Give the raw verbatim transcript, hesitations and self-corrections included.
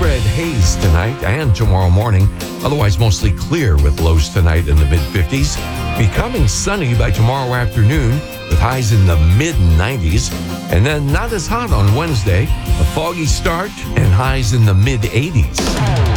widespread haze tonight and tomorrow morning. Otherwise, mostly clear with lows tonight in the mid-fifties. Becoming sunny by tomorrow afternoon with highs in the mid-nineties. And then not as hot on Wednesday. A foggy start and highs in the mid-eighties.